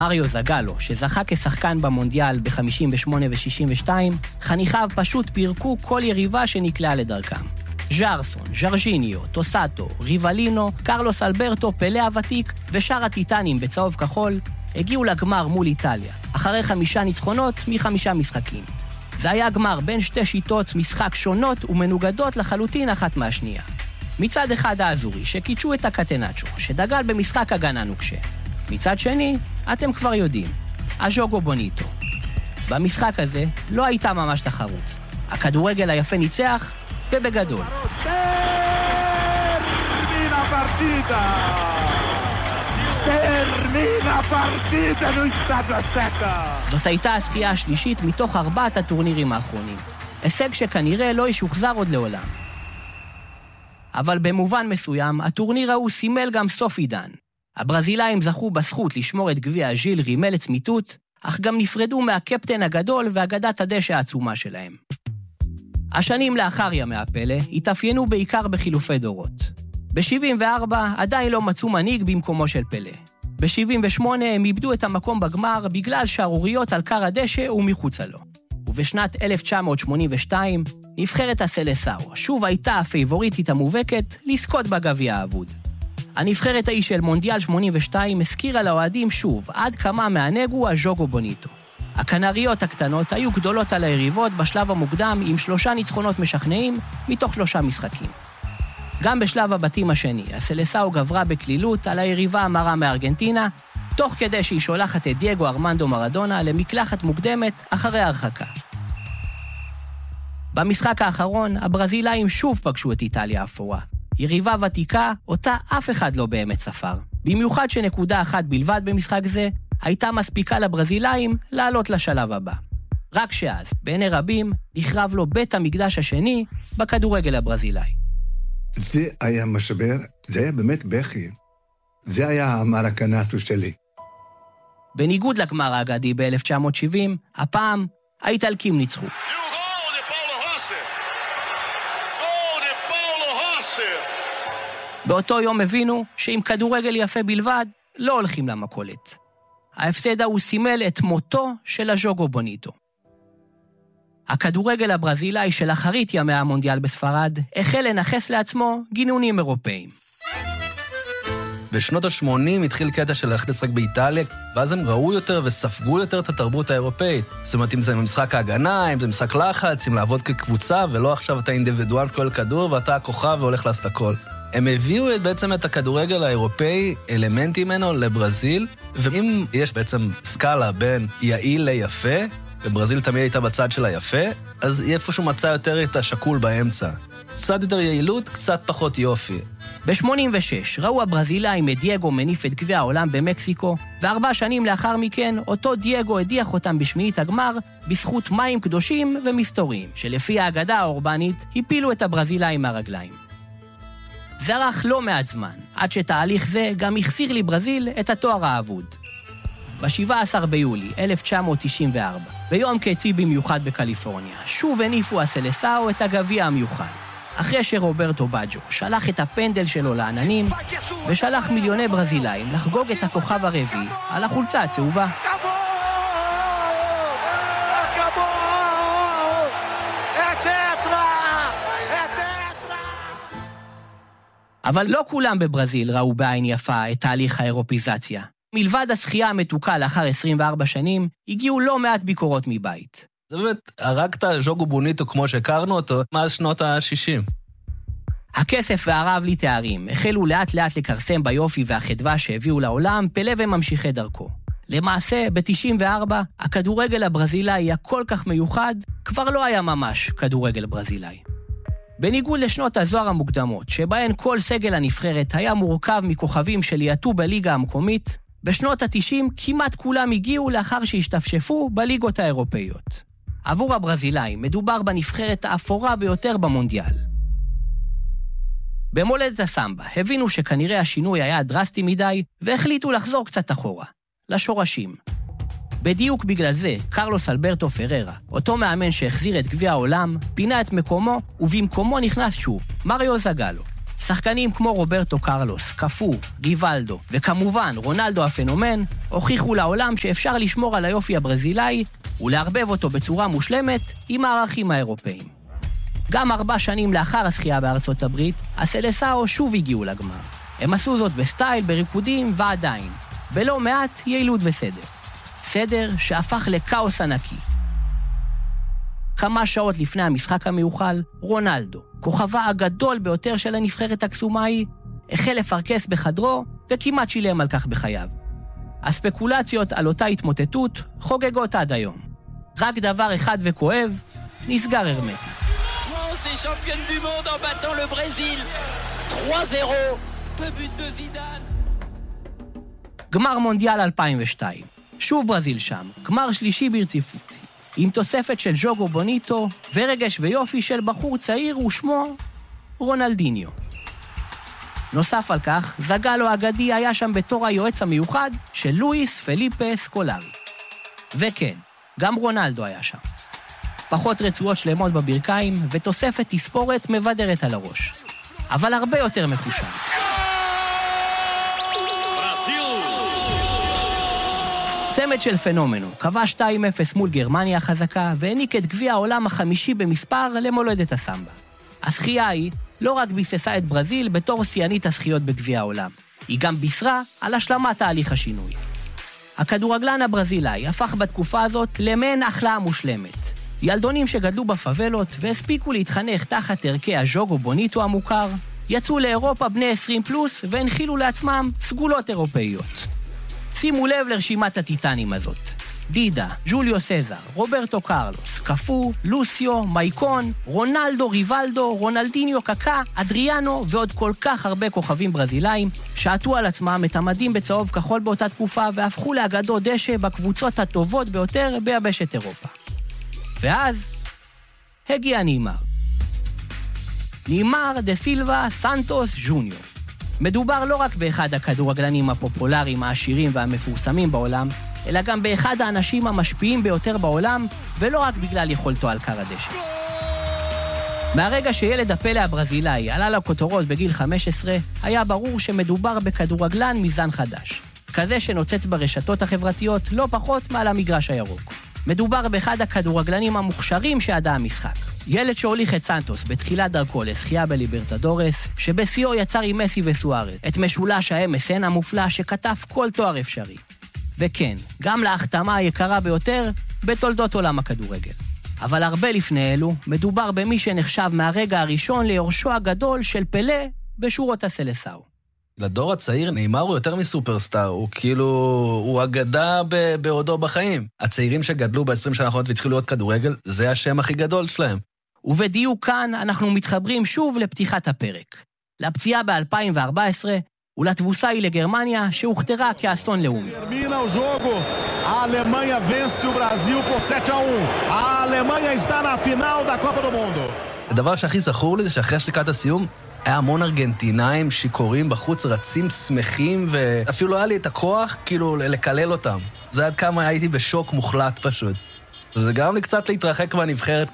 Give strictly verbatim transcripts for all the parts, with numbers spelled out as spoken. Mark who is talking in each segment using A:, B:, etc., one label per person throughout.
A: מריו זגלו, שזכה כשחקן במונדיאל ב-חמישים ושמונה ו-שישים ושתיים, חניכיו פשוט פירקו כל יריבה שנקלעה לדרכם. ז'רסון, ז'רג'יניו, טוסאטו, ריבלינו, קרלוס אלברטו, פלה הוותיק ושאר הטיטנים בצהוב כחול הגיעו לגמר מול איטליה, אחרי חמישה ניצחונות מחמישה משחקים. זה היה גמר בין שתי שיטות משחק שונות ומנוגדות לחלוטין אחת מהשנייה. מצד אחד האזורי שקידשו את הקטנצ'ו, שדגל במשחק הגנה נוקשה. מצד שני, אתם כבר יודעים, הז'וגו בוניטו. במשחק הזה לא הייתה ממש תחרות. הכדורגל היפה ניצח, ובגדול. זאת הייתה הסטייה השלישית מתוך ארבעת הטורנירים האחרונים. הישג שכנראה לא ישוחזר עוד לעולם. אבל במובן מסוים, הטורניר ההוא סימל גם סוף עידן. הברזילאים זכו בזכות לשמור את גביע ז'יל רימל לצמיתות, אך גם נפרדו מהקפטן הגדול ואגדת הדשא העצומה שלהם. השנים לאחר ימי הפלא התאפיינו בעיקר בחילופי דורות. ב-שבעים וארבע עדיין לא מצאו מנהיג במקומו של פלא. ב-שבעים ושמונה הם איבדו את המקום בגמר בגלל שערוריות על קר הדשא ומחוצה לו. ובשנת אלף תשע מאות שמונים ושתיים נבחרת הסלסאו שוב הייתה הפייבוריטית המובהקת לזכות בגביע האבוד. הנבחרת ההיא של מונדיאל שמונים ושתיים הזכירה לאוהדים שוב עד כמה מענג הוא הז'וגו בוניטו. הקנריות הקטנות היו גדולות על היריבות בשלב המוקדם עם שלושה ניצחונות משכנעים מתוך שלושה משחקים. גם בשלב הבתים השני, הסלסאו גברה בקלילות על היריבה המרה מארגנטינה, תוך כדי שהיא שולחת את דייגו ארמנדו מרדונה למקלחת מוקדמת אחרי הרחקה. במשחק האחרון, הברזילאים שוב פגשו את איטליה האפורה. יריבה ותיקה, אותה אף אחד לא באמת ספר. במיוחד שנקודה אחת בלבד במשחק זה, הייתה מספיקה לברזילאים לעלות לשלב הבא. רק שאז, בעיני רבים, נחרב לו בית המקדש השני בכדורגל הברזילאי.
B: זה היה משבר, זה היה באמת בכי. זה היה המרקנסו שלי.
A: בניגוד לגמר האגדי ב-אלף תשע מאות שבעים, הפעם האיטלקים ניצחו. באותו יום הבינו שעם כדורגל יפה בלבד לא הולכים למכולת. ההפסד הוא סימל את מותו של הז'וגו בוניטו. הכדורגל הברזילאי של אחרית ימי המונדיאל בספרד החל לנחס לעצמו גינונים אירופאים.
C: בשנות ה-שמונים התחיל קטע של להכניס רק באיטליה, ואז הם ראו יותר וספגו יותר את התרבות האירופאית. זאת אומרת, אם זה משחק ההגנה, אם זה משחק לחץ, אם לעבוד כקבוצה, ולא עכשיו אתה אינדיבידואל כל כדור, ואתה הכוכב והולך לעשות הכל. הם הביאו בעצם את הכדורגל האירופאי, אלמנטים ממנו לברזיל, ואם יש בעצם סקאלה בין יעיל ליפה, וברזיל תמיד הייתה בצד של היפה, אז איפשהו מצא יותר את השקול באמצע. קצת יותר יעילות, קצת פחות יופי.
A: ב-שמונים ושש ראו הברזילאים את דייגו מניף את גביע העולם במקסיקו, וארבע שנים לאחר מכן אותו דייגו הדיח אותם בשמינית הגמר בזכות מים קדושים ומסתוריים, שלפי האגדה האורבנית הפילו את הברזילאים מהרגליים. זה ארך לא מעט זמן, עד שתהליך זה גם החסיר לברזיל את התואר האבוד. ב-שבעה עשר ביולי אלף תשע מאות תשעים וארבע, ביום קצי במיוחד בקליפורניה, שוב הניפו הסלסאו את הגביע המיוחד. אחרי שרוברטו בג'ו שלח את הפנדל שלו לעננים, ושלח מיליוני ברזילאים לחגוג את הכוכב הרביעי על החולצה הצהובה. אבל לא כולם בברזיל ראו בעין יפה את תהליך האירופיזציה. מלבד השחייה המתוקה לאחר עשרים וארבע שנים, הגיעו לא מעט ביקורות מבית.
C: זה באמת, הרגת ז'וגו בוניטו כמו שהכרנו אותו מאז שנות ה-שישים.
A: הכסף והרעב לתארים החלו לאט לאט לקרסם ביופי והחדווה שהביאו לעולם פלא וממשיכי דרכו. למעשה, ב-תשעים וארבע, הכדורגל הברזילאי הכל כך מיוחד כבר לא היה ממש כדורגל ברזילאי. בניגוד לשנות הזוהר המוקדמות, שבהן כל סגל הנבחרת היה מורכב מכוכבים שליעטו בליגה המקומית, בשנות ה-תשעים כמעט כולם הגיעו לאחר שהשתפשפו בליגות האירופאיות. עבור הברזילאים מדובר בנבחרת האפורה ביותר במונדיאל. במולדת הסמבה הבינו שכנראה השינוי היה דרסטי מדי, והחליטו לחזור קצת אחורה, לשורשים. בדיוק בגלל זה, קרלוס אלברטו פררה, אותו מאמן שהחזיר את גביע העולם, פינה את מקומו, ובמקומו נכנס שוב, מריו זגלו. שחקנים כמו רוברטו קרלוס, קפו, ריבלדו, וכמובן רונלדו הפנומן, הוכיחו לעולם שאפשר לשמור על היופי הברזילאי ולהרבב אותו בצורה מושלמת עם הערכים האירופאים. גם ארבע שנים לאחר הזכייה בארצות הברית, הסלסאו שוב הגיעו לגמר. הם עשו זאת בסטייל, בריקודים ועדיין, בלא מעט יעילות וסדר. סדר שהפך לקאוס ענקי. כמה שעות לפני המשחק המיוחל, רונלדו, כוכבה הגדול ביותר של הנבחרת הקסומאי, החל לפרקס בחדרו וכמעט שילם על כך בחייו. הספקולציות על אותה התמוטטות חוגגות עד היום. רק דבר אחד וכואב, נסגר הרמטי.
D: France est championne du monde en battant le Brésil. trois zéro, deux buts de Zidane.
A: גמר מונדיאל אלפיים ושתיים. שוב ברזיל שם, גמר שלישי ברציפות. עם תוספת של ז'וגו בוניטו ורגש ויופי של בחור צעיר ושמו רונלדיניו. נוסף על כך, זגלו אגדי היה שם בתור היועץ המיוחד של לואיס פליפה סקולרי. וכן, גם רונלדו היה שם. פחות רצועות שלמות בברכיים ותוספת תספורת מבדרת על הראש. אבל הרבה יותר מחושן. צמד של פנומנו, קבע שתיים אפס מול גרמניה החזקה והעניק את גביע העולם החמישי במספר למולדת הסמבה. הזכייה היא לא רק ביססה את ברזיל בתור שיאנית הזכיות בגביע העולם, היא גם בישרה על השלמת תהליך השינוי. הכדורגלן הברזילאי הפך בתקופה הזאת למעין החלאה מושלמת. ילדונים שגדלו בפאבלות והספיקו להתחנך תחת ערכי הז'וגו בוניטו המוכר, יצאו לאירופה בני עשרים פלוס והנחילו לעצמם סגולות אירופאיות. שימו לב לרשימת הטיטנים הזאת. דידה, ג'וליו סזר, רוברטו קרלוס, קפו, לוסיו, מייקון, רונלדו, ריבלדו, רונלדיניו, קקה, אדריאנו ועוד כל כך הרבה כוכבים ברזילאים שעטו על עצמם את המדים בצהוב כחול באותה תקופה והפכו לאגדות דשא בקבוצות הטובות ביותר ביבשת אירופה. ואז הגיע נימר. נימר דה סילבה סנטוס ג'וניור. מדובר לא רק באחד הכדורגלנים הפופולריים, העשירים והמפורסמים בעולם, אלא גם באחד האנשים המשפיעים ביותר בעולם, ולא רק בגלל יכולתו על קר הדשא. מהרגע שילד הפלא הברזילאי עלה לכותרות בגיל חמש עשרה, היה ברור שמדובר בכדורגלן מזן חדש. כזה שנוצץ ברשתות החברתיות לא פחות מעל המגרש הירוק. מדובר באחד הכדורגלנים המוכשרים שידע המשחק. ילד שהוליך את סנטוס בתחילת דרכו לזכייה בליברטדורס, שבשיאו יצר עם מסי וסוארז את משולש האם אס אן המופלא שכתב כל תואר אפשרי. וכן, גם להחתמה היקרה ביותר בתולדות עולם הכדורגל. אבל הרבה לפני אלו, מדובר במי שנחשב מהרגע הראשון ליורשו הגדול של פלא בשורות הסלסאו.
C: לדור הצעיר ניימר הוא יותר מסופרסטאר, הוא כאילו, הוא אגדה ב- בעודו בחיים. הצעירים שגדלו ב-עשרים שנה האחרונות והתחילו להיות כדורגל, זה השם הכי גדול שלהם.
A: ובדיוק כאן אנחנו מתחברים שוב לפתיחת הפרק. לפציעה ב-אלפיים וארבע עשרה ולתבוסה היא לגרמניה שהוכתרה כאסון לאומי.
E: Termina o jogo. A Alemanha vence o Brasil por שבע אחת. A Alemanha está na final da Copa do Mundo.
C: הדבר שהכי זכור לי זה שאחרי שתיקת הסיום, היה המון ארגנטינאים שיכורים בחוץ, רצים, שמחים, ואפילו לא היה לי את הכוח כאילו לקלל אותם. זה עד כמה הייתי בשוק מוחלט פשוט. וזה גרם לי קצת להתרחק מהנבחרת.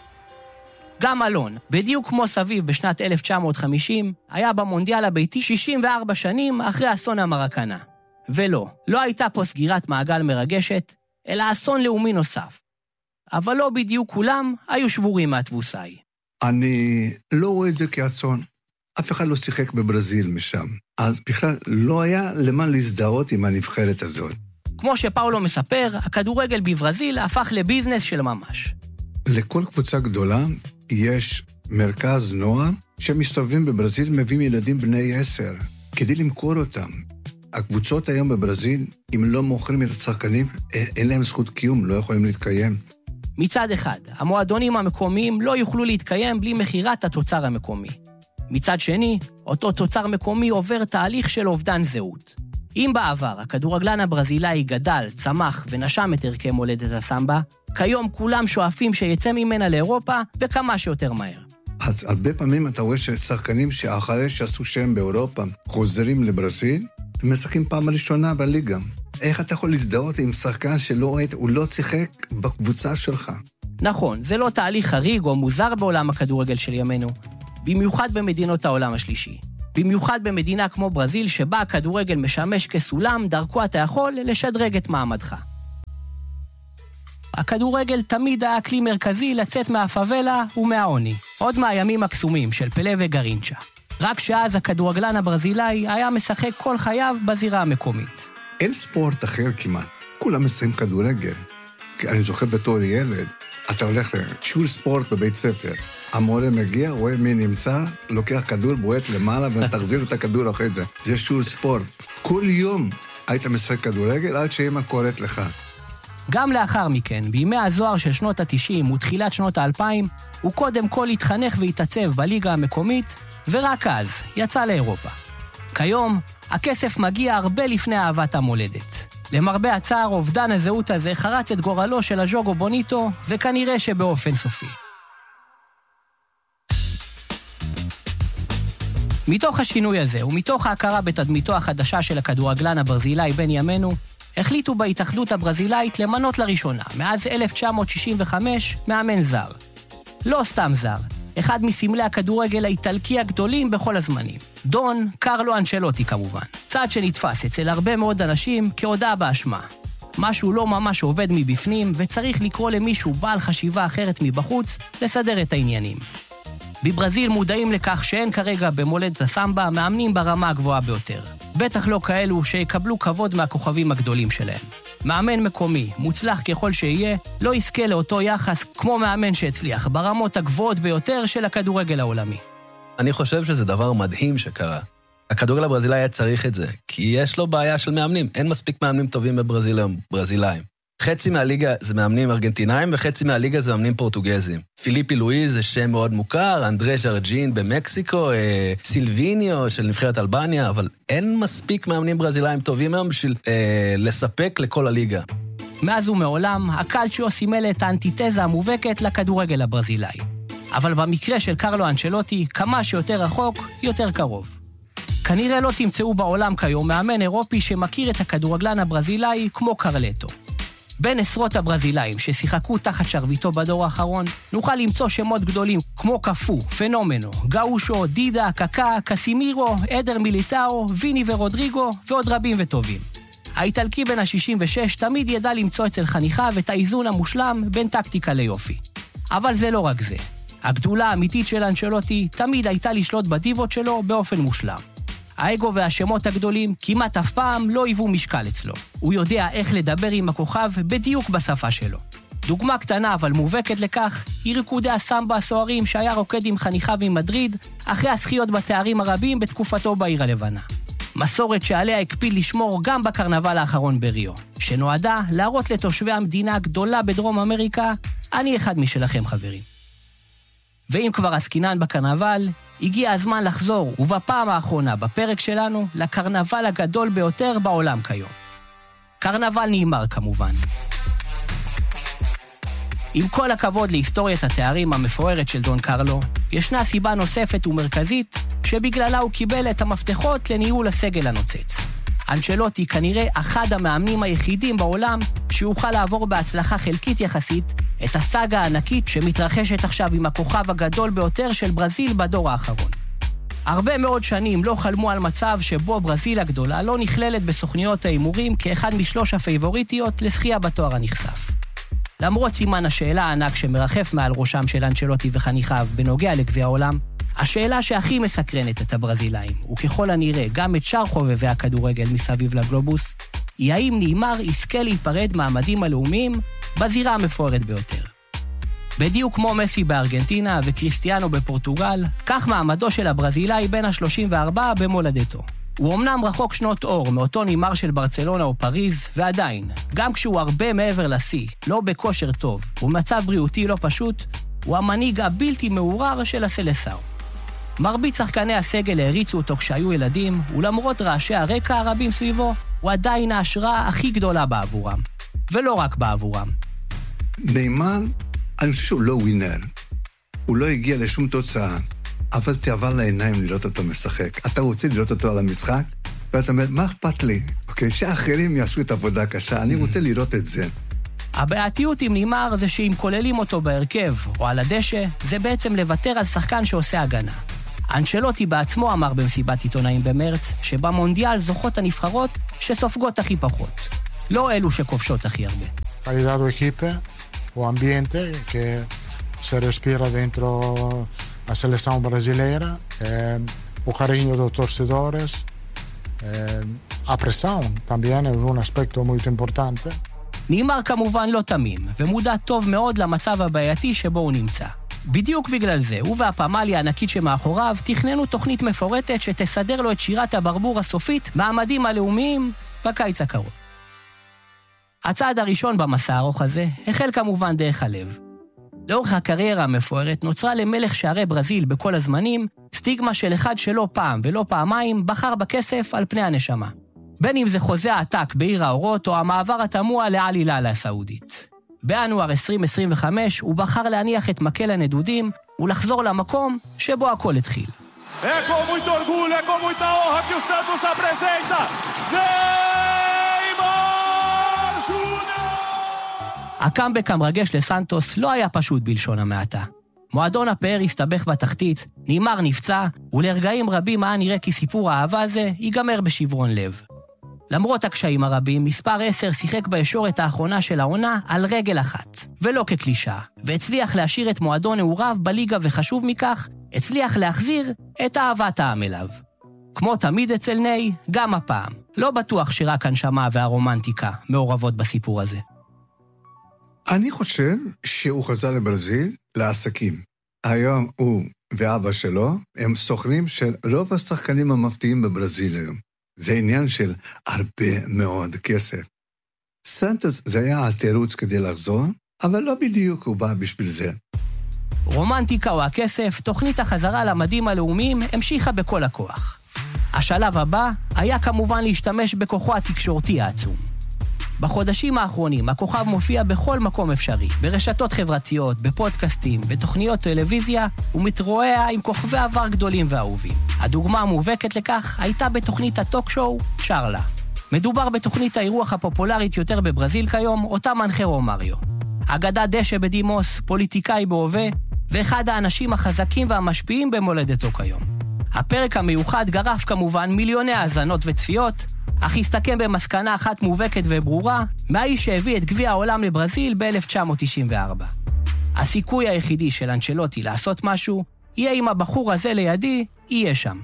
A: גם אלון, בדיוק כמו סביב בשנת אלף תשע מאות חמישים, היה במונדיאל הביתי שישים וארבע שנים אחרי אסון המרקנה. ולא, לא הייתה פה סגירת מעגל מרגשת, אלא אסון לאומי נוסף. אבל לא בדיוק כולם היו שבורים מהתבוסה ההיא.
B: אני לא רואה את זה כאסון. אף אחד לא שיחק בברזיל משם. אז בכלל לא היה למה להזדהות עם הנבחרת הזאת.
A: כמו שפאולו מספר, הכדורגל בברזיל הפך לביזנס של ממש.
B: לכל קבוצה גדולה יש מרכז נוער שמסתובבים בברזיל, מביאים ילדים בני עשר, כדי למכור אותם. הקבוצות היום בברזיל, אם לא מוכרים את השחקנים, אין להם זכות קיום, לא יכולים להתקיים.
A: מצד אחד, המועדונים המקומיים לא יוכלו להתקיים בלי מחירת התוצר המקומי. מצד שני, אותו תוצר מקומי עובר תהליך של אובדן זהות. אם בעבר הכדורגלן הברזילאי גדל, צמח ונשם את ערכי מולדת הסמבה, כיום כולם שואפים שיצא ממנה לאירופה וכמה שיותר מהר.
B: אז הרבה פעמים אתה רואה ששחקנים שאחרי שעשו שם באירופה חוזרים לברזיל ומשחקים פעם ראשונה בליגה. איך אתה יכול להזדהות עם שחקן שלא הוא לא שיחק בקבוצה שלך?
A: נכון, זה לא תהליך חריג או מוזר בעולם הכדורגל של ימינו, במיוחד במדינות העולם השלישי. במיוחד במדינה כמו ברזיל, שבה הכדורגל משמש כסולם, דרכו אתה יכול לשדרג את מעמדך. הכדורגל תמיד היה כלי מרכזי לצאת מהפאבלה ומהעוני, עוד מהימים הקסומים של פלה וגרינצ'ה. רק שאז הכדורגלן הברזילאי היה משחק כל חייו בזירה המקומית.
B: אין ספורט אחר כמעט, כולם משחקים כדורגל. אני זוכר בתור ילד, אתה הולך לשיעור ספורט בבית ספר, המורה מגיע, רואה מי נמצא, לוקח כדור, בועט למעלה ותחזיר את הכדור אחרי זה. זה שיעור ספורט. כל יום היית משחק כדורגל עד שאמא קוראת לך.
A: גם לאחר מכן, בימי הזוהר של שנות ה-תשעים ותחילת שנות ה-אלפיים, הוא קודם כל התחנך והתעצב בליגה המקומית, ורק אז יצא לאירופה. כיום, הכסף מגיע הרבה לפני אהבת המולדת. למרבה הצער, אובדן הזהות הזה חרץ את גורלו של הז'וגו בוניטו, וכנראה שבאופן סופי. מתוך השינוי הזה, ומתוך ההכרה בתדמיתו החדשה של הכדורגלן הברזילאי בן ימינו, החליטו בהתאחדות הברזילאית למנות לראשונה, מאז אלף תשע מאות שישים וחמש, מאמן זר. לא סתם זר, אחד מסמלי הכדורגל האיטלקי הגדולים בכל הזמנים. דון קרלו אנצ'לוטי כמובן. צעד שנתפס אצל הרבה מאוד אנשים כהודעה באשמה. משהו לא ממש עובד מבפנים, וצריך לקרוא למישהו בעל חשיבה אחרת מבחוץ, לסדר את העניינים. בברזיל מודעים לכך שאין כרגע במולדת הסמבה מאמנים ברמה הגבוהה ביותר. בטח לא כאלו שיקבלו כבוד מהכוכבים הגדולים שלהם. מאמן מקומי, מוצלח ככל שיהיה, לא יזכה לאותו יחס כמו מאמן שהצליח ברמות הגבוהות ביותר של הכדורגל העולמי.
C: אני חושב שזה דבר מדהים שקרה. הכדורגל הברזילאי היה צריך את זה, כי יש לו בעיה של מאמנים. אין מספיק מאמנים טובים בברזיל, ברזילאים. חצי מהליגה זה מאמנים ארגנטינאים, וחצי מהליגה זה מאמנים פורטוגזים. פיליפי לואיז זה שם מאוד מוכר, אנדרה ז'רג'ין במקסיקו, אה, סילביניו של נבחרת אלבניה, אבל אין מספיק מאמנים ברזילאים טובים היום בשביל אה, לספק לכל הליגה.
A: מאז ומעולם, הקלצ'יו סימל את האנטיתזה המובהקת לכדורגל הברזילאי. אבל במקרה של קרלו אנצ'לוטי, כמה שיותר רחוק, יותר קרוב. כנראה לא תמצאו בעולם כיום מאמן אירופי שמכיר את הכדורגלן הברזילאי כמו קרלטו. בין עשרות הברזילאים ששיחקו תחת שרביטו בדור האחרון, נוכל למצוא שמות גדולים כמו קפו, פנומנו, גאושו, דידה, קקה, קסימירו, אדר מיליטאו, ויני ורודריגו ועוד רבים וטובים. האיטלקי בן ה-שישים ושש תמיד ידע למצוא אצל חניכיו את האיזון המושלם בין טקטיקה ליופי. אבל זה לא רק זה. הגדולה האמיתית של אנצ'לוטי תמיד הייתה לשלוט בדיבות שלו באופן מושלם. האגו והשמות הגדולים כמעט אף פעם לא היוו משקל אצלו. הוא יודע איך לדבר עם הכוכב בדיוק בשפה שלו. דוגמה קטנה אבל מובהקת לכך היא ריקודי הסמבה הסוערים שהיה רוקד עם חניכיו ממדריד אחרי הזכיות בתארים הרבים בתקופתו בעיר הלבנה. מסורת שעליה הקפיד לשמור גם בקרנבל האחרון בריו, שנועדה להראות לתושבי המדינה הגדולה בדרום אמריקה, אני אחד משלכם חברים. ואם כבר עסקינן בקרנבל, הגיע הזמן לחזור, ובפעם האחרונה בפרק שלנו, לקרנבל הגדול ביותר בעולם כיום. קרנבל נאמר כמובן. עם כל הכבוד להיסטוריית התארים המפוארת של דון קרלו, ישנה סיבה נוספת ומרכזית שבגללה הוא קיבל את המפתחות לניהול הסגל הנוצץ. אנצ'לוטי כנראה אחד המאמנים היחידים בעולם שיוכל לעבור בהצלחה חלקית יחסית את הסאגה הענקית שמתרחשת עכשיו עם הכוכב הגדול ביותר של ברזיל בדור האחרון. הרבה מאוד שנים לא חלמו על מצב שבו ברזיל הגדולה לא נכללת בסוכניות האימורים כאחד משלוש הפייבוריטיות לזכייה בתואר הנכסף. למרות סימן השאלה הענק שמרחף מעל ראשם של אנצ'לוטי וחניכיו בנוגע לגביע העולם, השאלה שהכי מסקרנת את הברזילאים, וככל הנראה גם את שאר חובבי הכדורגל מסביב לגלובוס, היא האם נאמר יזכה להיפרד מהמדים הלאומיים בזירה המפוארת ביותר. בדיוק כמו מסי בארגנטינה וקריסטיאנו בפורטוגל, כך מעמדו של הברזילאי בין ה-שלושים וארבע במולדתו. הוא אמנם רחוק שנות אור מאותו נאמר של ברצלונה או פריז, ועדיין, גם כשהוא הרבה מעבר לשיא, לא בכושר טוב, ומצב בריאותי לא פשוט, הוא המנהיג הבלתי מעורר של הסלסאו. מרבית שחקני הסגל העריצו אותו כשהיו ילדים, ולמרות רעשי הרקע הרבים סביבו, הוא עדיין ההשראה הכי גדולה בעבורם. ולא רק בעבורם.
B: נאמר, אני חושב שהוא לא ווינר. הוא לא הגיע לשום תוצאה, אבל תעבר לעיניים לראות אותו משחק. אתה רוצה לראות אותו על המשחק, ואתה אומר, מה אכפת לי? אוקיי, שאחרים יעשו את עבודה קשה, אני רוצה לראות את זה.
A: הבעייתיות עם נאמר זה שאם כוללים אותו בהרכב או על הדשא, זה בעצם לוותר על שחקן שעושה הגנה. אנצ'לוטי בעצמו אמר במסיבת עיתונאים במרץ, שבמונדיאל זוכות הנבחרות שסופגות הכי פחות. לא אלו שכובשות הכי הרבה.
F: Calidad o equipe o ambiente que se respira dentro la selección brasileña, eh, o cariño de los torcedores, eh, a presión también es un aspecto muy importante.
A: ניימר כמובן לא תמים, ומודע טוב מאוד למצב הבעייתי שבו הוא נמצא. בדיוק בגלל זה, הוא והפמליה הענקית שמאחוריו תכננו תוכנית מפורטת שתסדר לו את שירת הברבור הסופית מעמדים הלאומיים בקיץ הקרוב. הצעד הראשון במסע הארוך הזה החל כמובן דרך הלב. לאורך הקריירה המפוארת נוצרה למלך שערי ברזיל בכל הזמנים סטיגמה של אחד שלא פעם ולא פעמיים בחר בכסף על פני הנשמה. בין אם זה חוזה העתק בעיר האורות או המעבר התמוה לאל הילאל הסעודית. בינואר עשרים עשרים וחמש הוא בחר להניח את מקל הנדודים ולחזור למקום שבו הכל התחיל.
E: É com muito orgulho, é com muita honra que o Santos apresenta Neymar Júnior.
A: הקאמבק המרגש לסנטוס לא היה פשוט בלשון המעטה. מועדון הפאר הסתבך בתחתית, ניימר נפצע, ולרגעים רבים היה נראה כי סיפור האהבה הזה ייגמר בשברון לב. למרות הקשיים הרבים, מספר עשר שיחק בישורת האחרונה של העונה על רגל אחת, ולא כקלישה, והצליח להשאיר את מועדון נעוריו בליגה, וחשוב מכך, הצליח להחזיר את אהבת העם אליו. כמו תמיד אצל ניי, גם הפעם. לא בטוח שרק הנשמה והרומנטיקה מעורבות בסיפור הזה.
B: אני חושב שהוא חזר לברזיל לעסקים. היום הוא ואבא שלו הם סוכנים של רוב השחקנים המפתיעים בברזיל היום. זה עניין של הרבה מאוד כסף. סנטוס זה היה התירוץ כדי לחזור, אבל לא בדיוק הוא בא בשביל זה.
A: רומנטיקה או הכסף, תוכנית החזרה למדים הלאומיים המשיכה בכל הכוח. השלב הבא היה כמובן להשתמש בכוחו התקשורתי העצום. בחודשים האחרונים הכוכב מופיע בכל מקום אפשרי, ברשתות חברתיות, בפודקאסטים, בתוכניות טלוויזיה, ומתרועע עם כוכבי עבר גדולים ואהובים. הדוגמה המובהקת לכך הייתה בתוכנית הטוק שואו שרלה. מדובר בתוכנית האירוח הפופולרית יותר בברזיל כיום, אותה מנחה רומריו. אגדה דשא בדימוס, פוליטיקאי בהווה, ואחד האנשים החזקים והמשפיעים במולדתו כיום. הפרק המיוחד גרף כמובן מיליוני האזנות וצפיות, אך הסתכם במסקנה אחת מובהקת וברורה, מהאיש שהביא את גביע העולם לברזיל ב-אלף תשע מאות תשעים וארבע. הסיכוי היחידי של אנצ'לוטי לעשות משהו, יהיה אם הבחור הזה לידי, יהיה שם.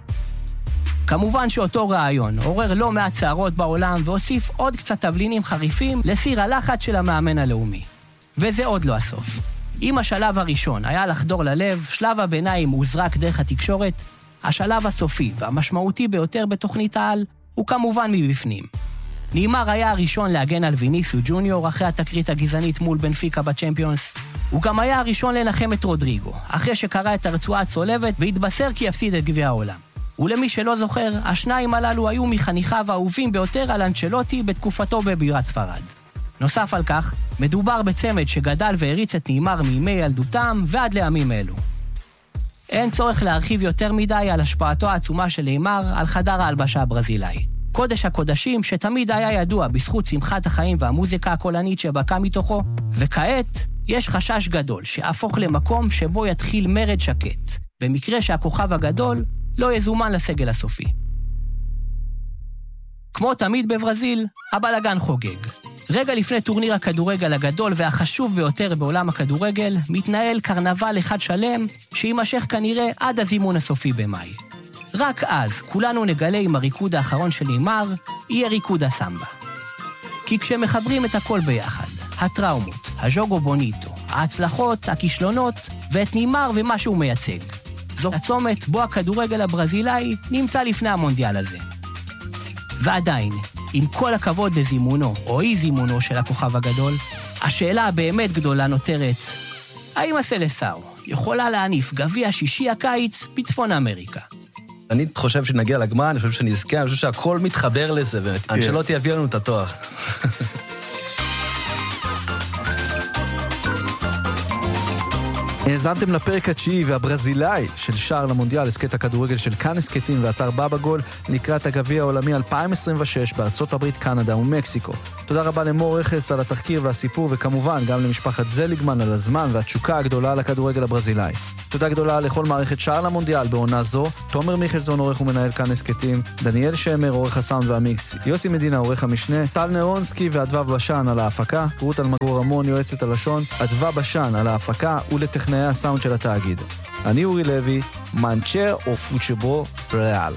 A: כמובן שאותו רעיון עורר לא מעט צערות בעולם, והוסיף עוד קצת תבלינים חריפים לסיר הלחץ של המאמן הלאומי. וזה עוד לא הסוף. אם השלב הראשון היה לחדור ללב, שלב הביניים הוזרק דרך התקשורת, השלב הסופי והמשמעותי ביותר בתוכנית העל, הוא כמובן מבפנים. ניימר היה הראשון להגן על ויניסיוס ג'וניור אחרי התקרית הגזענית מול בנפיקה בצ'מפיונס. הוא גם היה הראשון לנחם את רודריגו, אחרי שקרא את הרצועה הצולבת והתבשר כי יפסיד את גביע העולם. ולמי שלא זוכר, השניים הללו היו מחניכיו האהובים ביותר על אנצ'לוטי בתקופתו בבירת ספרד. נוסף על כך, מדובר בצמד שגדל והריץ את ניימר מימי ילדותם ועד לימים אלו. אין צורך להרחיב יותר מדי על השפעתו העצומה של ניימר על חדר ההלבשה הברזילאי. קודש הקודשים שתמיד היה ידוע בזכות שמחת החיים והמוזיקה הקולנית שבקע מתוכו, וכעת יש חשש גדול שהפוך למקום שבו יתחיל מרד שקט, במקרה שהכוכב הגדול לא יזומן לסגל הסופי. כמו תמיד בברזיל, הבלגן חוגג. רגע לפני טורניר הכדורגל הגדול והחשוב ביותר בעולם הכדורגל, מתנהל קרנבל אחד שלם שימשך כנראה עד הזימון הסופי במאי. רק אז כולנו נגלה עם הריקוד האחרון של ניימר, יהיה ריקוד הסמבה. כי כשמחברים את הכל ביחד, הטראומות, הז'וגו בוניטו, ההצלחות, הכישלונות, ואת ניימר ומה שהוא מייצג, זו הצומת בו הכדורגל הברזילאי נמצא לפני המונדיאל הזה. ועדיין, עם כל הכבוד לזימונו או אי זימונו של הכוכב הגדול, השאלה הבאמת גדולה נותרת, האם הסלסאו יכולה להניף גביע שישי הקיץ בצפון אמריקה?
C: אני חושב שנגיע לגמר, אני חושב שנזכה, אני חושב שהכל מתחבר לזה, ואנצ'לוטי יביא לנו את התואר.
G: האזנתם לפרק התשיעי והברזילאי של שער למונדיאל, הסקט הכדורגל של כאן הסקטים ואתר בבא גול לקראת הגביע העולמי אלפיים עשרים ושש בארצות הברית, קנדה ומקסיקו. תודה רבה למור רכס על התחקיר והסיפור, וכמובן גם למשפחת זליגמן על הזמן והתשוקה הגדולה לכדורגל הברזילאי. תודה גדולה לכל מערכת שער למונדיאל בעונה זו, תומר מיכלזון עורך ומנהל כאן הסקטים, דניאל שמר עורך הסאונד והמיקס, יוסי מדינה עורך המשנה, טל נרונסקי ואדווה בשן על ההפקה, רות אלמגור רמון יועצת הלשון, אדווה בשן על ההפקה ולטכנאי הסאונד של התאגיד. אני אורי לוי, מנצ'ר או פוצ'בו ריאל.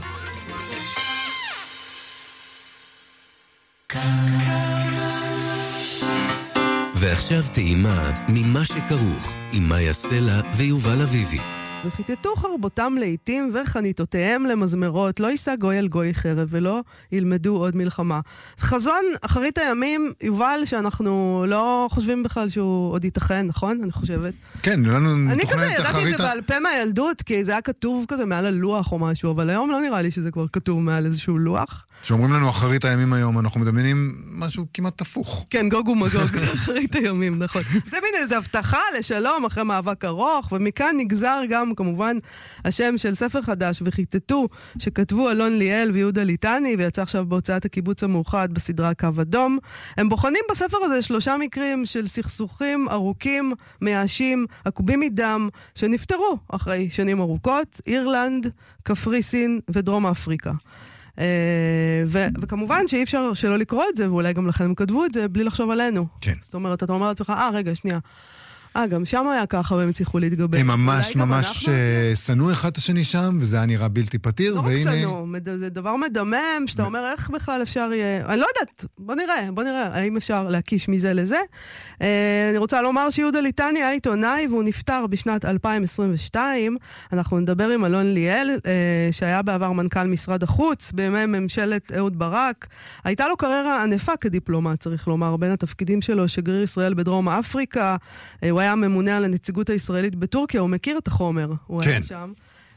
H: ועכשיו טעימה ממה שכרוך עם מאיה סלע ויובל אביבי.
I: וחיטטו חרבותם לעתים וחניתותיהם למזמרות, לא יישא גוי אל גוי חרב ולא ילמדו עוד מלחמה. חזון אחרית הימים, יובל, שאנחנו לא חושבים בכלל שהוא עוד ייתכן, נכון? אני חושבת.
J: כן, לנו
I: אני כזה ידעתי את זה בעל פה מהילדות, כי זה היה כתוב כזה מעל הלוח או משהו, אבל היום לא נראה לי שזה כבר כתוב מעל איזשהו לוח.
J: שאומרים לנו אחרית הימים היום, אנחנו מדמיינים משהו כמעט הפוך.
I: כן, גוג ומגוג, זה אחרית הימים, נכון. זה מין איזו הבטחה לשלום אחרי מאבק ארוך, ומכאן נגזר גם כמובן השם של ספר חדש וחיטטו, שכתבו אלון ליאל ויהודה ליטני, ויצא עכשיו בהוצאת הקיבוץ המאוחד בסדרה קו אדום. הם בוחנים בספר הזה שלושה מקרים של סכסוכים ארוכים, מייאשים, עקובים מדם, שנפטרו אחרי שנים ארוכות, אירלנד, קפריסין ודרום אפריקה. ו- וכמובן שאי אפשר שלא לקרוא את זה, ואולי גם לכם הם כתבו את זה בלי לחשוב עלינו.
J: כן.
I: זאת אומרת, אתה אומר לעצמך, אה, רגע, שנייה. אה, גם שם היה ככה, והם הצליחו להתגבר.
J: הם ממש ממש סנו אחד השני שם, וזה היה נראה בלתי פתיר,
I: לא
J: והנה...
I: רק סנו, זה דבר מדמם, שאתה אומר, איך בכלל אפשר יהיה... אני לא יודעת, בוא נראה, בוא נראה, האם אפשר להקיש מזה לזה. אני רוצה לומר שיהודה ליטני היה עיתונאי, והוא נפטר בשנת אלפיים עשרים ושתיים. אנחנו נדבר עם אלון ליאל, שהיה בעבר מנכ"ל משרד החוץ, בימי ממשלת אהוד ברק. הייתה לו קריירה ענפה כדיפלומט, צריך לומר, בין התפקידים שלו, שגריר ישראל בדרום אפריקה, הוא היה ממונה על הנציגות הישראלית בטורקיה, הוא מכיר את החומר, הוא
J: כן.
I: היה שם.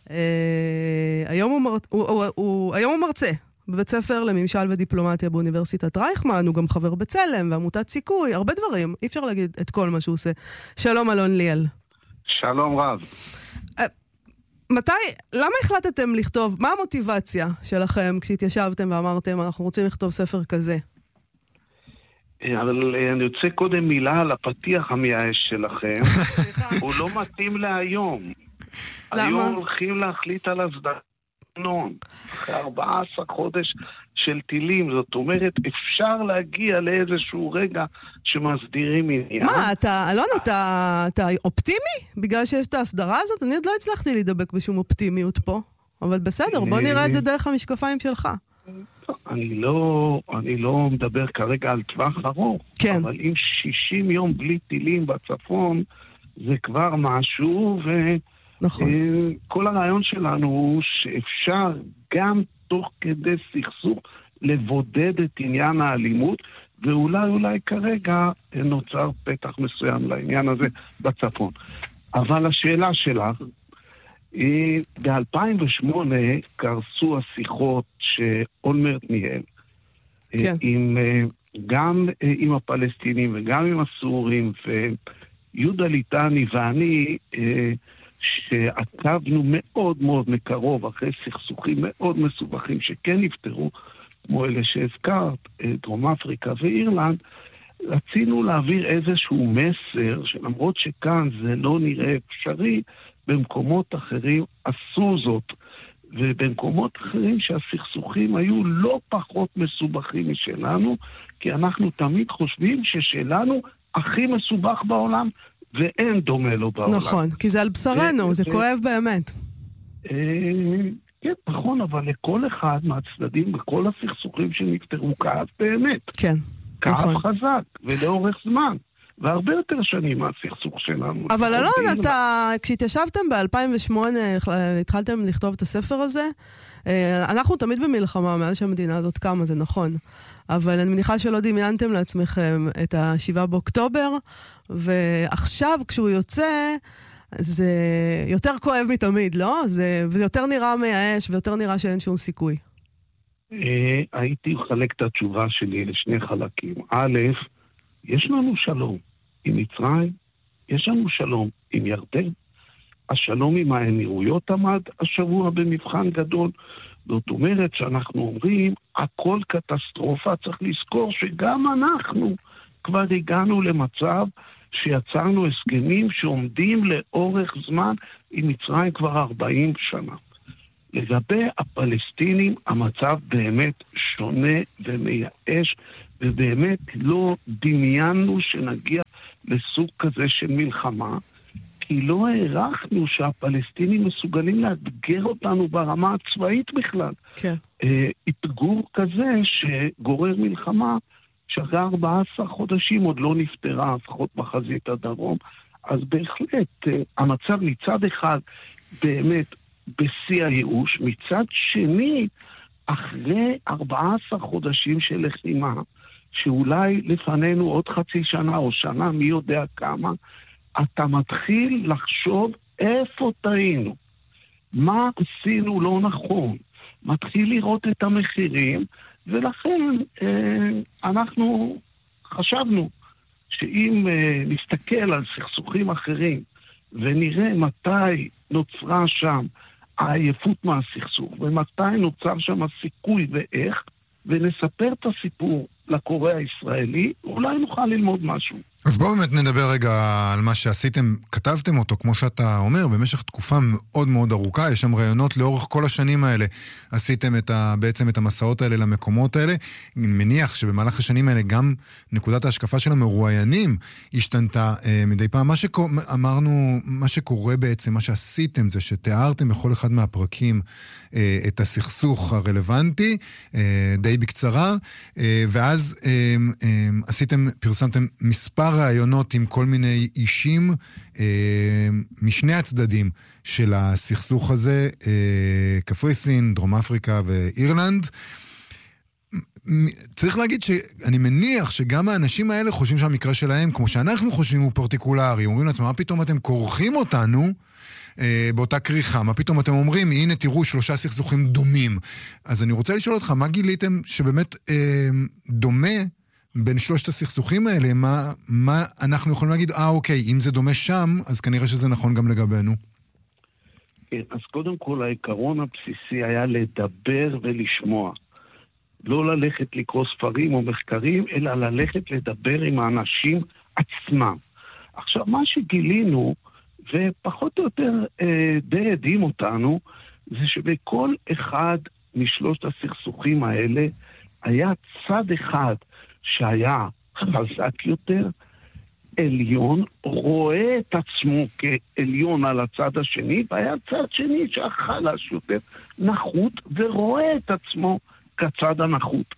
I: אה, היום, הוא מר... הוא, הוא, הוא, היום הוא מרצה בבית ספר לממשל ודיפלומטיה באוניברסיטת רייכמן, הוא גם חבר בצלם ועמותת סיכוי, הרבה דברים, אי אפשר להגיד את כל מה שהוא עושה. שלום אלון ליאל.
K: שלום רב.
I: אה, מתי, למה החלטתם לכתוב, מה המוטיבציה שלכם כשהתיישבתם ואמרתם, אנחנו רוצים לכתוב ספר כזה?
K: אבל אני רוצה קודם מילה על הפתיח המייאש שלכם. הוא לא מתאים להיום.
I: למה?
K: היום הולכים להחליט על הסדרנון. אחרי ארבעה עשר חודש של טילים. זאת אומרת, אפשר להגיע לאיזשהו רגע שמסדירים עניין.
I: מה, אתה, אלון, אתה, אתה אופטימי? בגלל שיש את ההסדרה הזאת? אני עוד לא הצלחתי להידבק בשום אופטימיות פה. אבל בסדר, בוא נראה את זה דרך המשקפיים שלך.
K: אני לא, אני לא מדבר כרגע על טווח ארוך,
I: כן.
K: אבל אם שישים יום בלי טילים בצפון, זה כבר משהו,
I: נכון.
K: וכל הרעיון שלנו הוא שאפשר גם תוך כדי סכסוך לבודד את עניין האלימות, ואולי אולי כרגע נוצר פתח מסוים לעניין הזה בצפון. אבל השאלה שלך, ב-אלפיים ושמונה קרסו השיחות שאולמרט ניהל,
I: כן.
K: עם, גם עם הפלסטינים וגם עם הסורים, ויהודה ליטני ואני, שעקבנו מאוד מאוד מקרוב אחרי סכסוכים מאוד מסובכים שכן נפטרו, כמו אלה שהזכרת, דרום אפריקה ואירלנד, רצינו להעביר איזשהו מסר, שלמרות שכאן זה לא נראה אפשרי, במקומות אחרים עשו זאת, ובמקומות אחרים שהסכסוכים היו לא פחות מסובכים משלנו, כי אנחנו תמיד חושבים ששלנו הכי מסובך בעולם, ואין דומה לו בעולם.
I: נכון, כי זה על בשרנו, זה כואב באמת.
K: כן, נכון, אבל לכל אחד מהצדדים, בכל הסכסוכים שנפטרו, כאב באמת.
I: כן,
K: כאב חזק, ולאורך זמן. והרבה יותר שנים מהסכסוך שלנו.
I: אבל אלון, אתה, כשהתיישבתם ב-אלפיים ושמונה, התחלתם לכתוב את הספר הזה, אנחנו תמיד במלחמה מאז שהמדינה הזאת קמה, זה נכון. אבל אני מניחה שלא דמיינתם לעצמכם את השבעה באוקטובר, ועכשיו כשהוא יוצא, זה יותר כואב מתמיד, לא? זה, ויותר נראה מייאש, ויותר נראה שאין שום סיכוי.
K: הייתי מחלק את התשובה שלי לשני חלקים. א', יש לנו שלום עם מצרים, יש לנו שלום עם ירדן, השלום עם האמירויות עמד השבוע במבחן גדול, זאת אומרת שאנחנו אומרים, הכל קטסטרופה, צריך לזכור שגם אנחנו כבר הגענו למצב שיצרנו הסכמים שעומדים לאורך זמן עם מצרים כבר ארבעים שנה. לגבי הפלסטינים המצב באמת שונה ומייאש, ובאמת לא דמיינו שנגיע לסוג כזה של מלחמה, כי לא הערכנו שהפלסטינים מסוגלים לאתגר אותנו ברמה הצבאית בכלל.
I: כן.
K: התגור כזה שגורר מלחמה, שאחרי ארבעה עשר חודשים עוד לא נפטרה, לפחות בחזית הדרום. אז בהחלט, המצב מצד אחד באמת בשיא הייאוש, מצד שני, אחרי ארבעה עשר חודשים של לחימה, שאולי לפנינו עוד חצי שנה או שנה, מי יודע כמה, אתה מתחיל לחשוב איפה טעינו, מה עשינו לא נכון, מתחיל לראות את המחירים, ולכן אה, אנחנו חשבנו שאם אה, נסתכל על סכסוכים אחרים, ונראה מתי נוצרה שם העייפות מהסכסוך, ומתי נוצר שם הסיכוי ואיך, ונספר את הסיפור לקורא הישראלי, אולי נוכל ללמוד משהו.
J: אז בואו באמת נדבר רגע על מה שעשיתם, כתבתם אותו, כמו שאתה אומר, במשך תקופה מאוד מאוד ארוכה, יש שם רעיונות לאורך כל השנים האלה, עשיתם את ה, בעצם את המסעות האלה למקומות האלה, אני מניח שבמהלך השנים האלה גם נקודת ההשקפה של המרואיינים השתנתה אה, מדי פעם. מה שאמרנו, מה שקורה בעצם, מה שעשיתם זה שתיארתם בכל אחד מהפרקים אה, את הסכסוך הרלוונטי, אה, די בקצרה, אה, ואז אה, אה, עשיתם, פרסמתם מספר רעיונות עם כל מיני אישים אה, משני הצדדים של הסכסוך הזה, אה, קפריסין, דרום אפריקה ואירלנד. צריך להגיד שאני מניח שגם האנשים האלה חושבים שהמקרה שלהם, כמו שאנחנו חושבים, הוא פרטיקולרי. אומרים לעצמם, מה פתאום אתם כורכים אותנו אה, באותה כריכה? מה פתאום אתם אומרים, הנה תראו שלושה סכסוכים דומים. אז אני רוצה לשאול אותך, מה גיליתם שבאמת אה, דומה בין שלושת הסכסוכים האלה? מה, מה אנחנו יכולים להגיד, אה אוקיי, אם זה דומה שם, אז כנראה שזה נכון גם לגבינו.
K: כן, אז קודם כל העיקרון הבסיסי היה לדבר ולשמוע. לא ללכת לקרוא ספרים או מחקרים, אלא ללכת לדבר עם האנשים עצמם. עכשיו, מה שגילינו, ופחות או יותר אה, די הדהים אותנו, זה שבכל אחד משלושת הסכסוכים האלה, היה צד אחד שהיה חזק יותר, עליון, רואה את עצמו כעליון על הצד השני, והיה צד שני שהחלש יותר נחות, ורואה את עצמו כצד הנחות.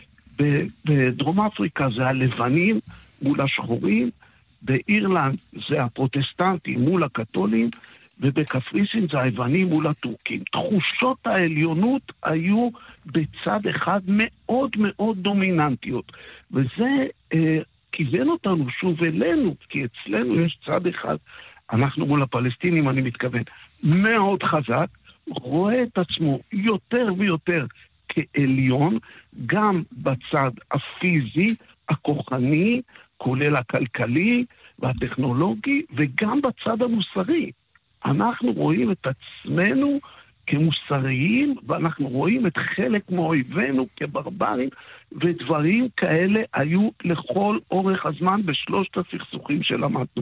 K: בדרום אפריקה זה הלבנים מול השחורים, באירלנד זה הפרוטסטנטים מול הקתולים, ובקפריסין זה היוונים מול הטורקים. תחושות העליונות היו בצד אחד מאוד מאוד דומיננטיות, וזה אה, כיוון אותנו שוב אלינו, כי אצלנו יש צד אחד, אנחנו מול הפלסטינים, אני מתכוון, מאוד חזק, רואה את עצמו יותר ויותר כעליון, גם בצד הפיזי, הכוחני, כולל הכלכלי והטכנולוגי, וגם בצד המוסרי. אנחנו רואים את עצמנו כמוסריים, ואנחנו רואים את חלק מאויבינו כברברים, ודברים כאלה היו לכל אורך הזמן בשלושת הסכסוכים שלמדנו.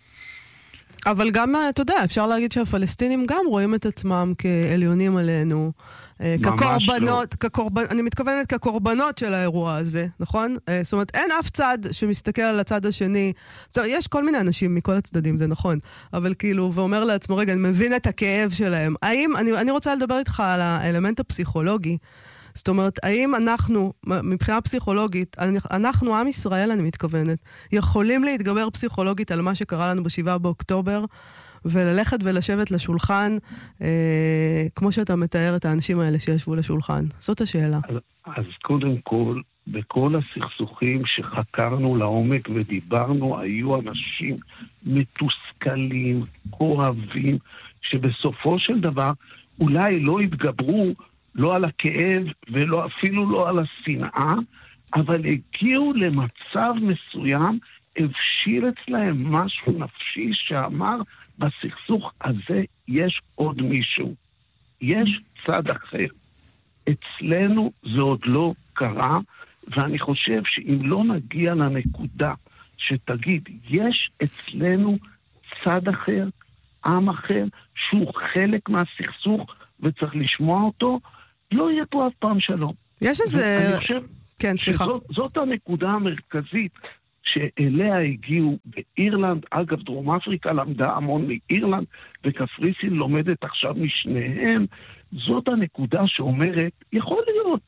I: אבל גם, אתה יודע, אפשר להגיד שהפלסטינים גם רואים את עצמם כעליונים עלינו, כקורבנות, לא. כקורבנ... אני מתכוונת כקורבנות של האירוע הזה, נכון? זאת אומרת, אין אף צד שמסתכל על הצד השני. טוב, יש כל מיני אנשים מכל הצדדים, זה נכון, אבל כאילו, ואומר לעצמו, רגע, אני מבין את הכאב שלהם. האם, אני, אני רוצה לדבר איתך על האלמנט הפסיכולוגי. זאת אומרת, האם אנחנו, מבחינה פסיכולוגית, אנחנו, עם ישראל, אני מתכוונת, יכולים להתגבר פסיכולוגית על מה שקרה לנו בשבעה באוקטובר, וללכת ולשבת לשולחן, אה, כמו שאתה מתאר את האנשים האלה שישבו לשולחן. זאת השאלה.
K: אז, אז קודם כל, בכל הסכסוכים שחקרנו לעומק ודיברנו, היו אנשים מתוסכלים, כואבים, שבסופו של דבר אולי לא התגברו לא על הכאב ולא אפילו לא על השנאה, אבל הגיעו למצב מסוים, הבשיל אצלהם משהו נפשי שאמר, בסכסוך הזה יש עוד מישהו. יש צד אחר. אצלנו זה עוד לא קרה, ואני חושב שאם לא נגיע לנקודה שתגיד, יש אצלנו צד אחר, עם אחר, שהוא חלק מהסכסוך וצריך לשמוע אותו, לא יהיה פה אף פעם שלום.
I: יש איזה...
K: אני חושב
I: כן, סליחה.
K: שזאת הנקודה המרכזית שאליה הגיעו באירלנד. אגב, דרום אפריקה למדה המון מאירלנד, וקפריסין לומדת עכשיו משניהם. זאת הנקודה שאומרת, יכול להיות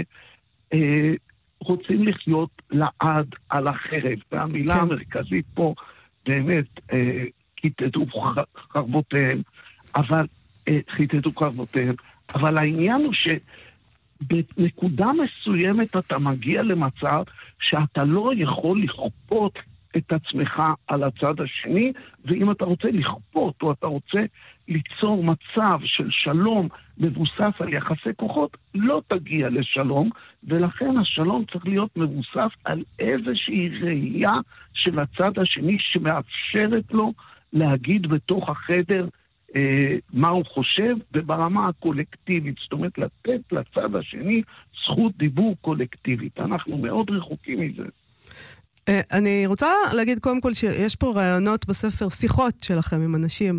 K: שרוצים לחיות לעד על החרב, והמילה
I: כן.
K: המרכזית פה באמת, אה, חיטטו חרבותיהם, אבל אה, חיטטו חרבותיהם, אבל העניין הוא שבנקודה מסוימת אתה מגיע למצב שאתה לא יכול לכפות את עצמך על הצד השני, ואם אתה רוצה לכפות או אתה רוצה ליצור מצב של שלום מבוסס על יחסי כוחות, לא תגיע לשלום, ולכן השלום צריך להיות מבוסס על איזושהי ראייה של הצד השני שמאפשרת לו להגיד בתוך החדר אה, מה הוא חושב, וברמה הקולקטיבית, זאת אומרת לתת לצד השני זכות דיבור קולקטיבית. אנחנו מאוד רחוקים מזה.
I: אני רוצה להגיד קודם כל שיש פה רעיונות בספר, שיחות שלכם עם אנשים,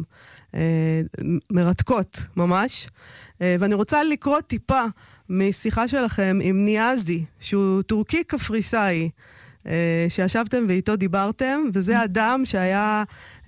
I: מרתקות ממש, ואני רוצה לקרוא טיפה משיחה שלכם עם ניאזי, שהוא טורקי קפריסאי, שישבתם ואיתו דיברתם, וזה אדם שהיה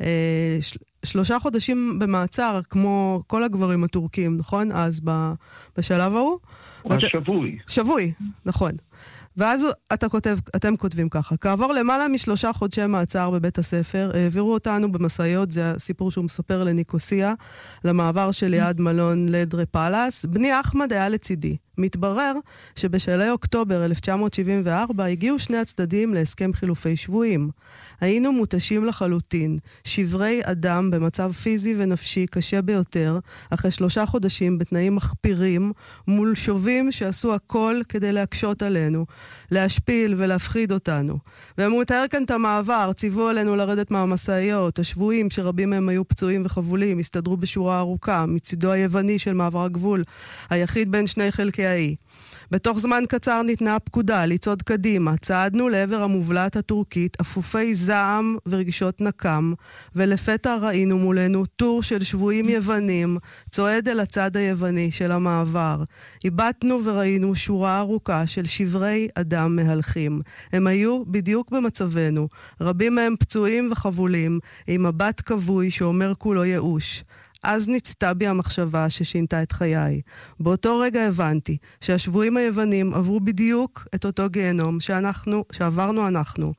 I: שלושה חודשים במעצר, כמו כל הגברים הטורקים, נכון? אז בשלב ההוא.
K: הוא השבוי.
I: שבוי, נכון. ואז אתה כותב, אתם כותבים ככה, כעבור למעלה משלושה חודשי מעצר בבית הספר, העבירו אותנו במסעיות, זה הסיפור שהוא מספר לניקוסיה, למעבר של ליד מלון לדרה פלאס. בני אחמד היה לצידי. מתברר שבשלהי אוקטובר אלף תשע מאות שבעים וארבע הגיעו שני הצדדים להסכם חילופי שבויים. היינו מותשים לחלוטין, שברי אדם במצב פיזי ונפשי קשה ביותר, אחרי שלושה חודשים בתנאים מחפירים, מול שובים שעשו הכל כדי להקשות עלינו, להשפיל ולהפחיד אותנו. והם מתאר כאן את המעבר, ציוו עלינו לרדת מהמסעיות, השבויים שרבים מהם היו פצועים וחבולים, הסתדרו בשורה ארוכה, מצידו היווני של מעבר הגבול, היחיד בין שני חלקי האי. בתוך זמן קצר ניתנה הפקודה לצעוד קדימה, צעדנו לעבר המובלעת הטורקית, אפופי זעם ורגישות נקם, ולפתע ראינו מולנו טור של שבויים יוונים, צועד אל הצד היווני של המעבר. איבטנו וראינו שורה ארוכה של שברי אדם מהלכים. הם היו בדיוק במצבנו, רבים מהם פצועים וחבולים, עם מבט כבוי שאומר כולו ייאוש. אז נצתה בי המחשבה ששינתה את חיי. באותו רגע הבנתי שהשבויים היוונים עברו בדיוק את אותו גיהנום שאנחנו, שעברנו אנחנו.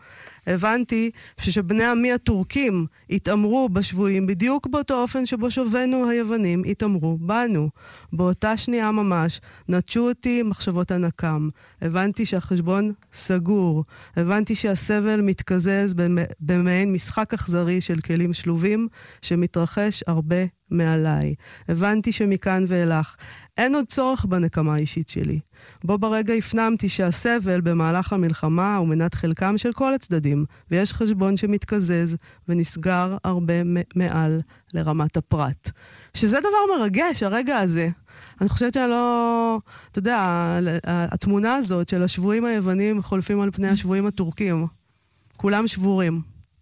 I: הבנתי שבני עמי הטורקים התאמרו בשבויים בדיוק באותו אופן שבו שובנו היוונים התאמרו בנו. באותה שנייה ממש נטשו אותי מחשבות הנקם. הבנתי שהחשבון סגור. הבנתי שהסבל מתקזז במעין משחק אכזרי של כלים שלובים שמתרחש הרבה מעליי. הבנתי שמכאן ואילך אין עוד צורך בנקמה האישית שלי. בו ברגע הפנמתי שהסבל במהלך המלחמה הוא מנת חלקם של כל הצדדים, ויש חשבון שמתקזז ונסגר הרבה מעל לרמת הפרט. שזה דבר מרגש, הרגע הזה. אני חושבת שאני לא... אתה יודע, התמונה הזאת של השבויים היוונים חולפים על פני השבויים הטורקים. כולם שבורים.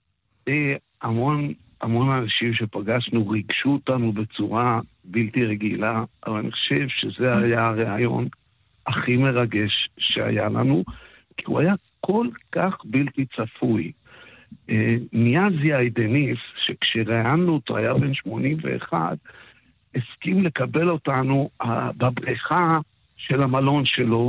K: המון... המון אנשים שפגשנו ריגשו אותנו בצורה בלתי רגילה, אבל אני חושב שזה היה הרעיון הכי מרגש שהיה לנו, כי הוא היה כל כך בלתי צפוי. ניאזי איידניס, שכשראיינו אותו היה בן שמונים ואחת, הסכים לקבל אותנו בבריכה של המלון שלו,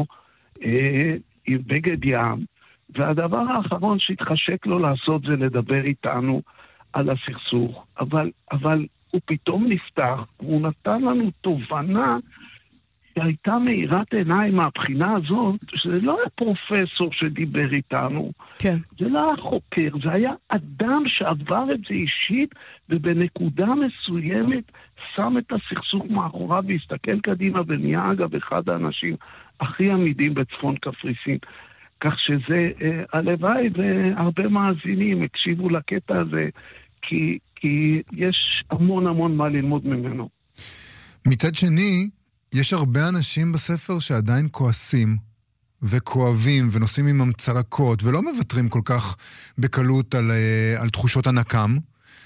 K: עם בגד ים, והדבר האחרון שהתחשק לו לעשות זה לדבר איתנו על הסכסוך, אבל, אבל הוא פתאום נפתח, והוא נתן לנו תובנה שהייתה מאירת עיניים מהבחינה הזאת, שזה לא היה פרופסור שדיבר איתנו,
I: כן.
K: זה לא היה חוקר, זה היה אדם שעבר את זה אישית, ובנקודה מסוימת שם את הסכסוך מאחוריו והסתכל קדימה, ונהיה אגב אחד האנשים הכי עמידים בצפון קפריסין. כך שזה, אה, הלוואי והרבה מאזינים הקשיבו לקטע הזה, כי, כי יש המון המון מה ללמוד ממנו.
J: מצד שני, יש הרבה אנשים בספר שעדיין כועסים וכואבים ונושאים עם צלקות ולא מוותרים כל כך בקלות על, על תחושות הנקם.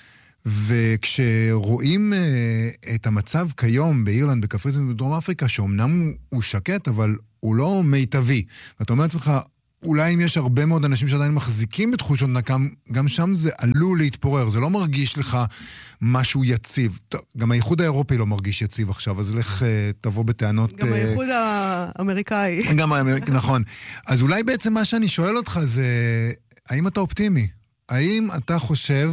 J: וכשרואים את המצב כיום באירלנד, בקפריסין ובדרום אפריקה, שאומנם הוא שקט, אבל הוא לא מיטבי. ואתה אומר לעצמך, אולי אם יש הרבה מאוד אנשים שעדיין מחזיקים בתחושות נקם, גם שם זה עלול להתפורר. זה לא מרגיש לך משהו יציב. טוב, גם האיחוד האירופי לא מרגיש יציב עכשיו, אז לך תבוא בטענות...
I: גם האיחוד האמריקאי.
J: גם האמריקאי, נכון. אז אולי בעצם מה שאני שואל אותך זה, האם אתה אופטימי? האם אתה חושב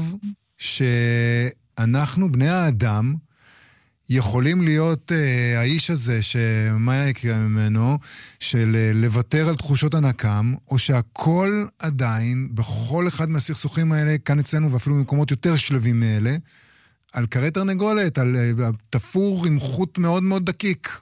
J: שאנחנו, בני האדם, יכולים להיות אה, האיש הזה, שמה יקרה ממנו, של אה, לוותר על תחושות הנקם, או שהכל עדיין, בכל אחד מהסכסוכים האלה, כאן אצלנו, ואפילו במקומות יותר שלבים מאלה, על קרי תרנגולת, על אה, תפור עם חוט מאוד מאוד דקיק.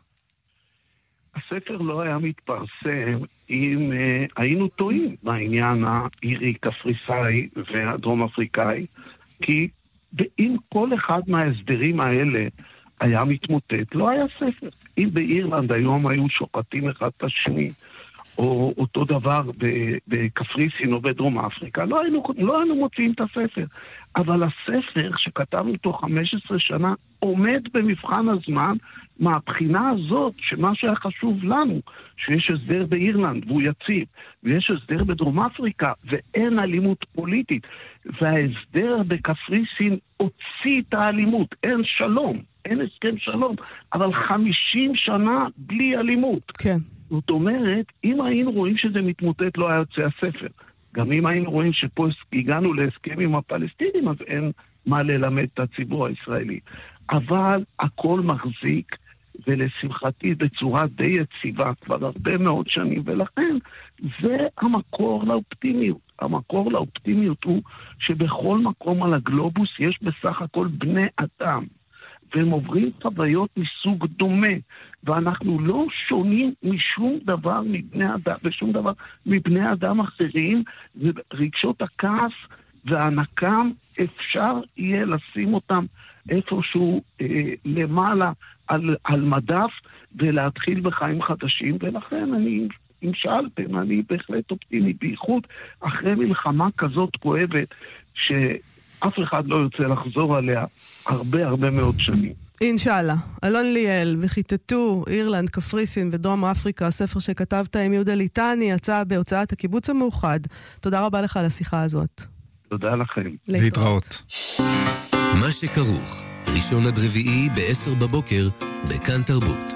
K: הספר לא היה מתפרסם אם אה, היינו טועים בעניין האירי, קפריסאי והדרום אפריקאי, כי אם כל אחד מההסדרים האלה היה מתמוטט, לא היה ספר. אם באירלנד היום היו שוחטים אחד את השני, או אותו דבר בקפריסין או בדרום אפריקה, לא היינו, לא היינו מוציאים את הספר. אבל הספר שכתבנו תוך חמש עשרה שנה עומד במבחן הזמן מהבחינה הזאת, שמה שהיה חשוב לנו, שיש הסדר באירלנד והוא יציב, ויש הסדר בדרום אפריקה ואין אלימות פוליטית, וההסדר בקפריסין הוציא את האלימות, אין שלום, אין הסכם שלום, אבל חמישים שנה בלי אלימות.
I: כן.
K: זאת אומרת, אם היינו רואים שזה מתמוטט, לא היה יוצא הספר. גם אם היינו רואים שפה הגענו להסכם עם הפלסטינים, אז אין מה ללמד את הציבור הישראלי. אבל הכל מחזיק, ולשמחתי בצורה די יציבה כבר הרבה מאוד שנים, ולכן זה המקור לאופטימיות. המקור לאופטימיות הוא שבכל מקום על הגלובוס יש בסך הכל בני אדם, והם עוברים חוויות מסוג דומה, ואנחנו לא שונים משום דבר מבני אדם, ושום דבר מבני אדם אחרים, ורגשות הכעס והנקם אפשר יהיה לשים אותם איפשהו אה, למעלה על, על מדף, ולהתחיל בחיים חדשים, ולכן אני, אם שאלתם, אני בהחלט אופטימי, בייחוד אחרי מלחמה כזאת כואבת, שאף אחד לא יוצא לחזור עליה הרבה הרבה מאוד שנים.
I: אינשאללה. אלון ליאל, וחיטטו, אירלנד, קפריסין ודרום אפריקה, הספר שכתבת עם יהודה ליטני, יצא בהוצאת הקיבוץ המאוחד. תודה רבה לך על השיחה הזאת.
K: תודה לכם.
J: להתראות.
H: מה שכרוך, ראשון עד רביעי ב-עשר בבוקר, בכאן תרבות.